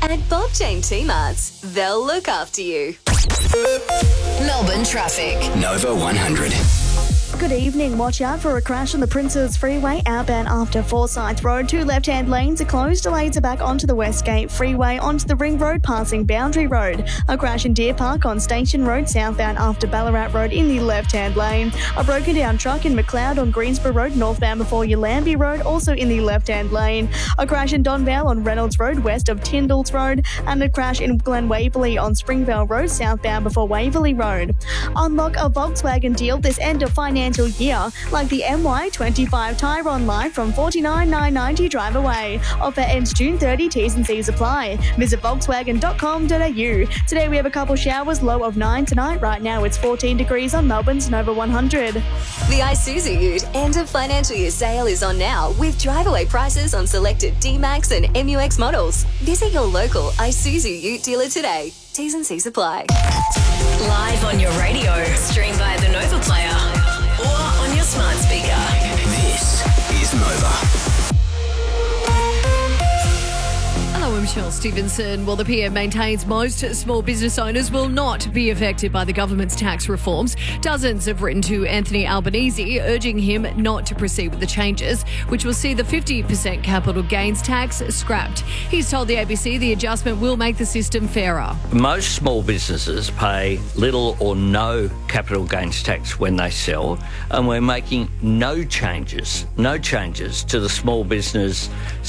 At Bob Jane T-Marts, they'll look after you. Melbourne traffic. Nova 100. Good evening. Watch out for a crash on the Princes Freeway outbound after Forsyth Road. 2 left-hand lanes are closed. Delays are back onto the Westgate Freeway onto the Ring Road passing Boundary Road. A crash in Deer Park on Station Road southbound after Ballarat Road in the left-hand lane. A broken down truck in McLeod on Greensboro Road northbound before Yallambee Road also in the left-hand lane. A crash in Donvale on Reynolds Road west of Tyndalls Road and a crash in Glen Waverley on Springvale Road southbound before Waverley Road. Unlock a Volkswagen deal this end of financial year, like the MY25 Tyron Live from $49,990 drive away. Offer ends June 30, T's and C's apply. Visit Volkswagen.com.au. Today we have a couple showers, low of 9 tonight. Right now it's 14 degrees on Melbourne's Nova 100. The Isuzu Ute end of financial year sale is on now with drive-away prices on selected D-Max and MUX models. Visit your local Isuzu Ute dealer today. T's and C's apply. Live on your radio, stream via the Nova Player or on your smart speaker. This is Nova. Hello, I'm Michelle Stevenson. Well, the PM maintains most small business owners will not be affected by the government's tax reforms. Dozens have written to Anthony Albanese urging him not to proceed with the changes, which will see the 50% capital gains tax scrapped. He's told the ABC the adjustment will make the system fairer. Most small businesses pay little or no capital gains tax when they sell, and we're making no changes to the small business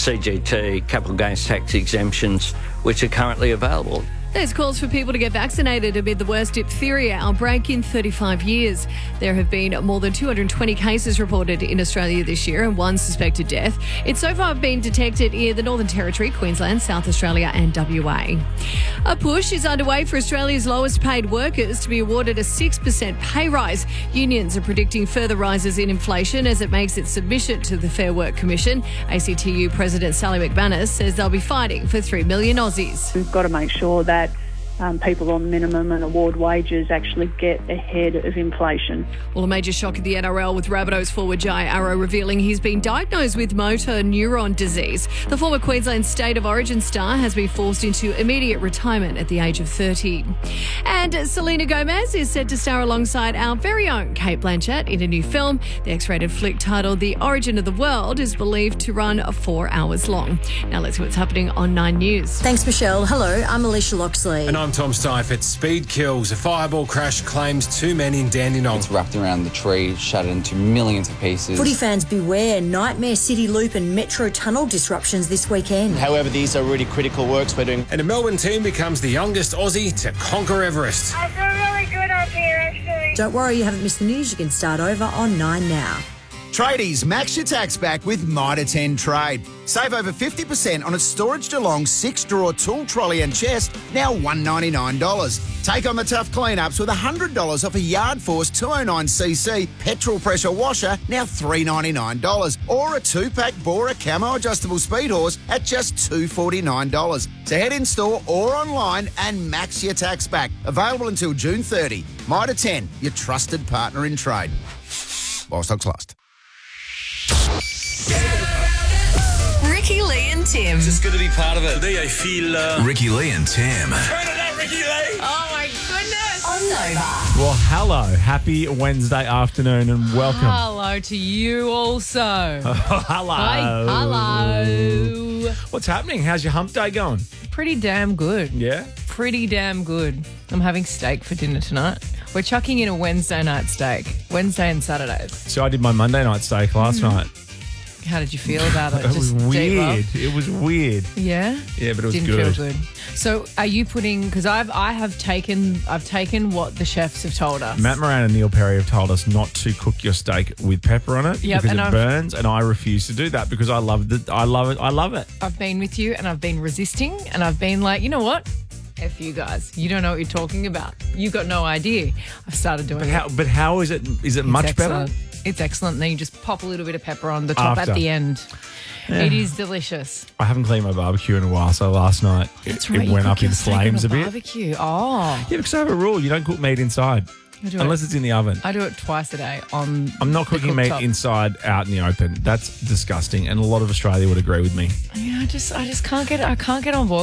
CGT capital gains tax exemptions which are currently available. There's calls for people to get vaccinated amid the worst diphtheria outbreak in 35 years. There have been more than 220 cases reported in Australia this year and 1 suspected death. It's so far been detected in the Northern Territory, Queensland, South Australia and WA. A push is underway for Australia's lowest paid workers to be awarded a 6% pay rise. Unions are predicting further rises in inflation as it makes its submission to the Fair Work Commission. ACTU President Sally McManus says they'll be fighting for 3 million Aussies. We've got to make sure that people on minimum and award wages actually get ahead of inflation. Well, a major shock at the NRL with Rabbitohs forward Jai Arrow revealing he's been diagnosed with motor neuron disease. The former Queensland State of Origin star has been forced into immediate retirement at the age of 30. And Selena Gomez is set to star alongside our very own Cate Blanchett in a new film. The X-rated flick titled The Origin of the World is believed to run 4 hours long. Now let's see what's happening on 9 News. Thanks, Michelle. Hello, I'm Alicia Loxley. And I'm Tom Stife. Speed kills. A fireball crash claims 2 men in Dandenong. It's wrapped around the tree, shattered into millions of pieces. Footy fans beware. Nightmare City Loop and Metro Tunnel disruptions this weekend. However, these are really critical works we're doing. And a Melbourne team becomes the youngest Aussie to conquer Everest. I feel really good up here, actually. Don't worry, you haven't missed the news. You can start over on 9 now. Tradies, max your tax back with Mitre 10 Trade. Save over 50% on a Storage DeLong 6-drawer tool trolley and chest, now $199. Take on the tough clean-ups with $100 off a Yard Force 209cc petrol pressure washer, now $399. Or a 2-pack Bora Camo adjustable speed horse at just $249. So head in store or online and max your tax back. Available until June 30. Mitre 10, your trusted partner in trade. While stocks last. Ricky Lee and Tim. It's just good to be part of it. Today I feel... Ricky Lee and Tim. Turn it up, Ricky Lee! Oh my goodness. On Nova. Well, hello. Happy Wednesday afternoon and welcome. Hello to you also. Hello. Hi. Hello. What's happening? How's your hump day going? Pretty damn good. Yeah? Pretty damn good. I'm having steak for dinner tonight. We're chucking in a Wednesday night steak. Wednesday and Saturdays. So I did my Monday night steak last night. How did you feel about it? It was weird. It was weird. Yeah? Yeah, but it was Didn't good. feel good. So are you putting, because I've taken what the chefs have told us. Matt Moran and Neil Perry have told us not to cook your steak with pepper on it because it burns, and I refuse to do that because I love it. I love it. I've been with you and I've been resisting and I've been like, you know what? F you guys. You don't know what you're talking about. You've got no idea. I've started doing it. But how is it? Is it much excellent. better? It's excellent. Then you just pop a little bit of pepper on the top After. at the end. Yeah. It is delicious. I haven't cleaned my barbecue in a while, so last night That's it right. went up in flames a bit. Barbecue. Oh. Yeah, because I have a rule. You don't cook meat inside unless it's in the oven. I do it twice a day on I'm not cooking meat inside out in the open. That's disgusting, and a lot of Australia would agree with me. Yeah, I just can't get on board